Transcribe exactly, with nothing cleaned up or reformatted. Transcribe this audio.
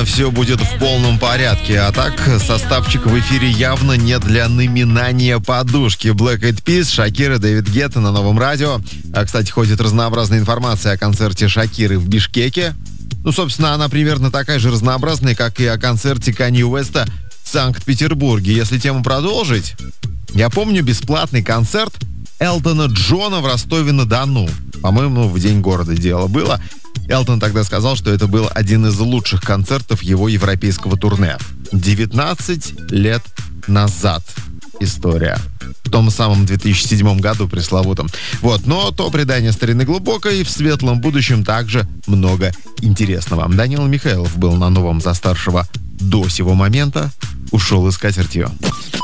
уверена, все будет в полном порядке. А так, составчик в эфире явно не для наминания подушки. Black Eyed Peas, Шакира, Дэвид Гетта на Новом радио. А, кстати, ходит разнообразная информация о концерте Шакиры в Бишкеке. Ну, собственно, она примерно такая же разнообразная, как и о концерте Канье Уэста в Санкт-Петербурге. Если тему продолжить, я помню бесплатный концерт Элтона Джона в Ростове-на-Дону. По-моему, в День города дело было. Элтон тогда сказал, что это был один из лучших концертов его европейского турне. девятнадцать лет назад история. В том самом две тысячи седьмом году пресловутом. Вот, но то предание старины глубокой, и в светлом будущем также много интересного. Данила Михайлов был на Новом за старшего до сего момента. Ушел искать ртье.